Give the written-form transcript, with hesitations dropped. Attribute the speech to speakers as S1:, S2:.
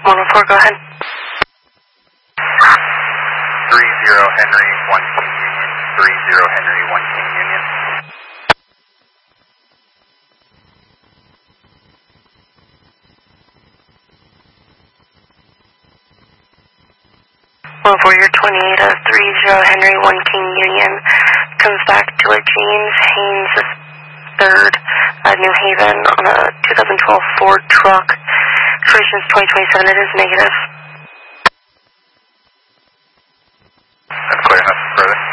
S1: 104, go ahead.
S2: 30 Henry, 1 King Union. 30 Henry, 1 King Union.
S1: For your 28 of 30 Henry, 1 King Union, comes back to a James Haynes III, New Haven, on a 2012 Ford truck. Expiration is 2027, it is negative.
S2: That's clear enough further.